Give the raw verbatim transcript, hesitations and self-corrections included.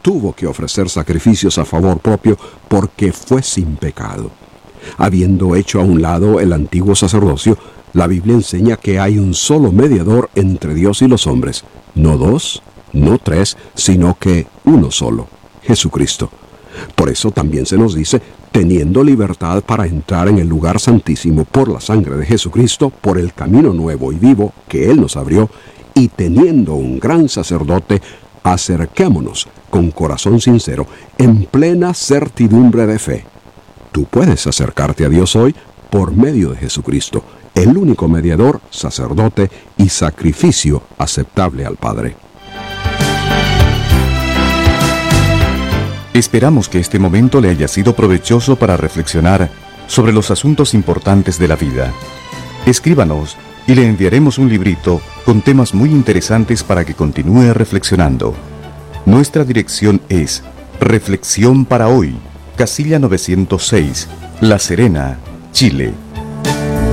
tuvo que ofrecer sacrificios a favor propio porque fue sin pecado. Habiendo hecho a un lado el antiguo sacerdocio, la Biblia enseña que hay un solo mediador entre Dios y los hombres, no dos, no tres, sino que uno solo, Jesucristo. Por eso también se nos dice, teniendo libertad para entrar en el lugar santísimo por la sangre de Jesucristo, por el camino nuevo y vivo que Él nos abrió, y teniendo un gran sacerdote, acerquémonos con corazón sincero, en plena certidumbre de fe. Tú puedes acercarte a Dios hoy por medio de Jesucristo, el único mediador, sacerdote y sacrificio aceptable al Padre. Esperamos que este momento le haya sido provechoso para reflexionar sobre los asuntos importantes de la vida. Escríbanos y le enviaremos un librito con temas muy interesantes para que continúe reflexionando. Nuestra dirección es Reflexión para Hoy, Casilla novecientos seis, La Serena, Chile,